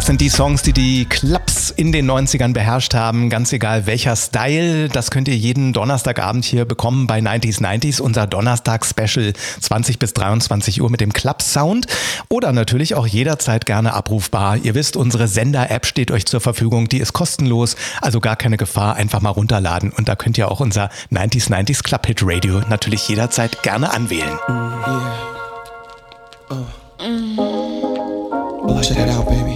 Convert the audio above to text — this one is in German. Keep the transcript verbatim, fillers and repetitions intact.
sind die Songs, die die Clubs in den neunzigern beherrscht haben. Ganz egal welcher Style, das könnt ihr jeden Donnerstagabend hier bekommen bei neunzig neunzig, unser Donnerstag-Special zwanzig bis dreiundzwanzig Uhr mit dem Club-Sound. Oder natürlich auch jederzeit gerne abrufbar. Ihr wisst, unsere Sender-App steht euch zur Verfügung. Die ist kostenlos, also gar keine Gefahr. Einfach mal runterladen. Und da könnt ihr auch unser neunzig neunzig Club-Hit-Radio natürlich jederzeit gerne anwählen. Mm, yeah. uh. mm. Well, check it out, baby.